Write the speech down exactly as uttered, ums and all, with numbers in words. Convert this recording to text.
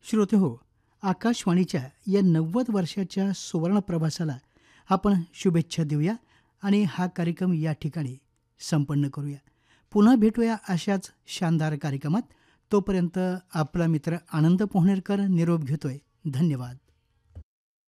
श्रोते हो, आकाशवाणीच्या या नव्वद वर्षाच्या सुवर्ण प्रवासाला आपण शुभेच्छा देऊया आणि हा कार्यक्रम या ठिकाणी संपन्न करूया. पुन्हा भेटूया अशाच शानदार कार्यक्रमात. तोपर्यंत आपला मित्र आनंद पोहनेरकर निरोप घेतोय. धन्यवाद.